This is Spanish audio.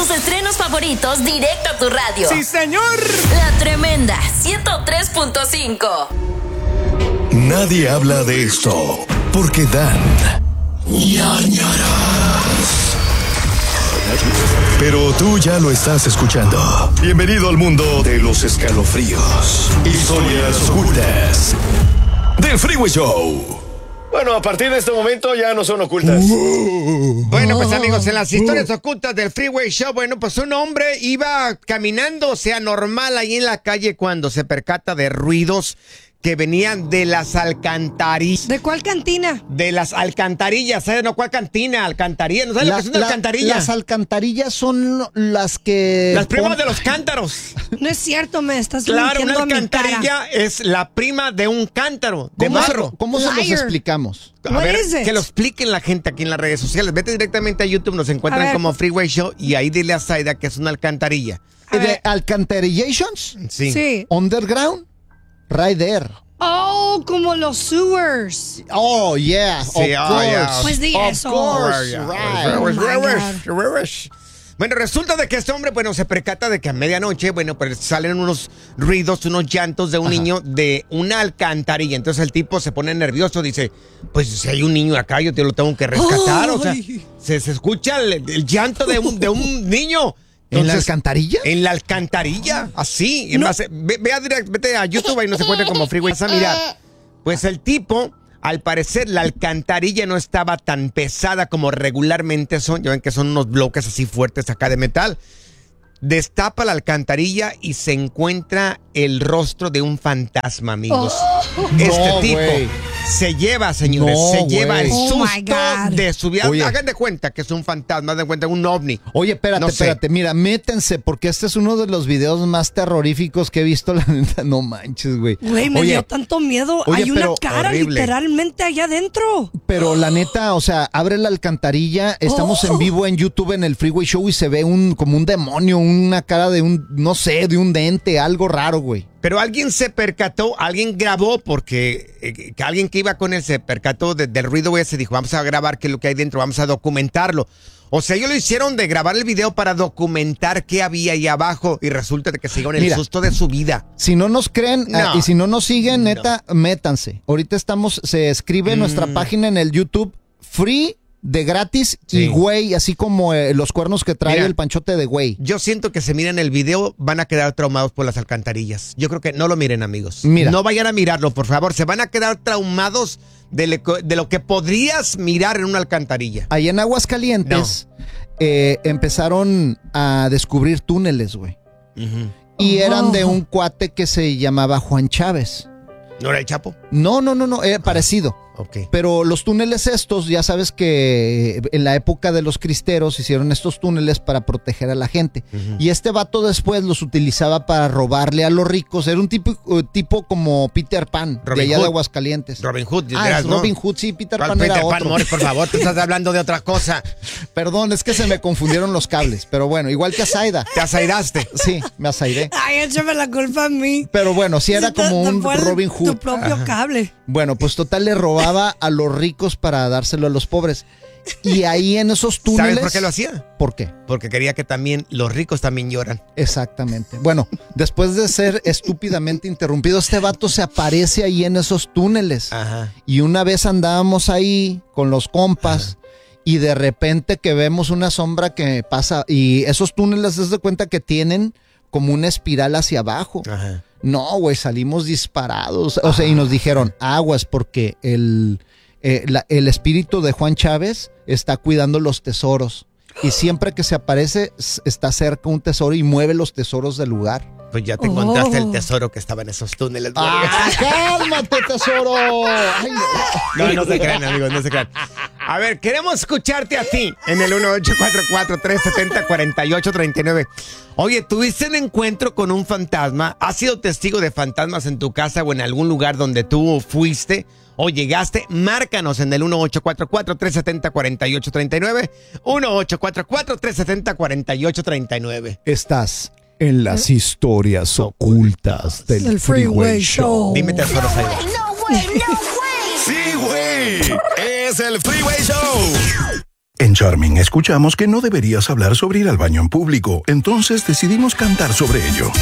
tus estrenos favoritos directo a tu radio. ¡Sí, señor! La Tremenda 103.5. Nadie habla de esto porque dan ñañaras. Pero tú ya lo estás escuchando. Bienvenido al mundo de los escalofríos, historias ocultas del Freeway Show. Bueno, a partir de este momento ya no son ocultas. Bueno, pues amigos, en las historias ocultas del Freeway Show, bueno, pues un hombre iba caminando, o sea, normal ahí en la calle cuando se percata de ruidos que venían de las alcantarillas. ¿De cuál cantina? De las alcantarillas, ¿sabes? No, ¿cuál cantina? Alcantarilla, ¿no sabes lo que es una alcantarilla? Las alcantarillas son las que... Las primas de los cántaros. No es cierto, me estás Claro, mintiendo una a mi alcantarilla cara. es la prima de un cántaro, de barro. ¿Cómo se los Liar. explicamos? A What ver, is it? que lo expliquen la gente aquí en las redes sociales. Vete directamente a YouTube, nos A encuentran ver. como Freeway Show y ahí dile a Zaida que es una alcantarilla. A ¿De ver. alcantarillations? Sí. Underground? Right there. Oh, como los sewers. Oh, yeah. Sí, of oh, course. yeah. Pues di Of eso. course, Oh, right. Bueno, resulta de que este hombre, bueno, se percata de que a medianoche, bueno, pues salen unos ruidos, unos llantos de un niño de una alcantarilla. Entonces el tipo se pone nervioso, dice, pues si hay un niño acá, yo te lo tengo que rescatar. O sea, Ay. se escucha el llanto de un niño. ¿En la Entonces, alcantarilla? En la alcantarilla, así. Vete a YouTube y no se encuentra como Freeway. Vas a mirar. Pues el tipo, al parecer, la alcantarilla no estaba tan pesada como regularmente son. Ya ven que son unos bloques así fuertes acá de metal. Destapa la alcantarilla y se encuentra el rostro de un fantasma, amigos. Este No, tipo güey. se lleva, señores, No, se lleva el güey. Oh, my susto God. de su vida. Oye. Hagan de cuenta que es un fantasma, hagan de cuenta un ovni. Oye, espérate, No sé. espérate. Mira, métense, porque este es uno de los videos más terroríficos que he visto, la neta. No manches, güey. Güey, me Oye, dio tanto miedo. oye, Hay una pero cara horrible. literalmente allá adentro. pero la neta, o sea, abre la alcantarilla. Estamos en vivo en YouTube en el Freeway Show y se ve como un demonio, una cara de un, no sé, de un dente, algo raro, güey. Pero alguien se percató, alguien grabó, porque que alguien que iba con él se percató del ruido ese, dijo, vamos a grabar qué es lo que hay dentro, vamos a documentarlo. O sea, ellos lo hicieron de grabar el video para documentar qué había ahí abajo y resulta de que se dieron el Mira. susto de su vida. Si no nos creen No. y si no nos siguen, neta, métanse. Ahorita se escribe en nuestra página en el YouTube, free, de gratis Sí. y güey, así como los cuernos que trae Mira. el panchote de güey. Yo siento que se miran el video, van a quedar traumados por las alcantarillas. Yo creo que no lo miren, amigos. Mira. No vayan a mirarlo, por favor. Se van a quedar traumados de lo que podrías mirar en una alcantarilla. Ahí en Aguascalientes empezaron a descubrir túneles, güey. Y eran de un cuate que se llamaba Juan Chávez. ¿No era el Chapo? No, parecido. Ok. Pero los túneles estos, ya sabes que en la época de los cristeros hicieron estos túneles para proteger a la gente. Y este vato después los utilizaba para robarle a los ricos. Era un tipo como Peter Pan, Robin de allá Hood. de Aguascalientes. Robin Hood, Ah, dirás, es ¿no? Robin Hood, sí, Peter ¿Cuál Pan era Peter Pan, otro. Morris, por favor, te estás hablando de otra cosa. Perdón, es que se me confundieron los cables. Pero bueno, igual que a Zaida. Te asairaste. Sí, me asairé. Ay, échame la culpa a mí. Pero bueno, sí era Sí, te- como te un fue Robin Tu Hood. propio cable. Bueno, pues total le robaba a los ricos para dárselo a los pobres. Y ahí en esos túneles... ¿Sabes por qué lo hacía? ¿Por qué? Porque quería que también los ricos también lloran. Exactamente. Bueno, después de ser estúpidamente interrumpido, este vato se aparece ahí en esos túneles. Ajá. Y una vez andábamos ahí con los compas y de repente que vemos una sombra que pasa y esos túneles, ¿te das cuenta que tienen como una espiral hacia abajo? Ajá. No, güey, salimos disparados. O sea, y nos dijeron, aguas, porque el espíritu de Juan Chávez está cuidando los tesoros. Y siempre que se aparece, está cerca un tesoro y mueve los tesoros del lugar. Pues ya te encontraste el tesoro que estaba en esos túneles. ¡Ah, cálmate, tesoro! Ay, no. No se crean, amigos, no se crean. A ver, queremos escucharte a ti en el 1844-370-4839. Oye, ¿tuviste un encuentro con un fantasma? ¿Has sido testigo de fantasmas en tu casa o en algún lugar donde tú fuiste o llegaste? Márcanos en el 1844-370-4839. 1844-370-4839. Estás en las historias ocultas del Freeway Show. Dime tesoros ahí. Sí, güey. Es el Freeway Show. En Charming escuchamos que no deberías hablar sobre ir al baño en público, entonces decidimos cantar sobre ello.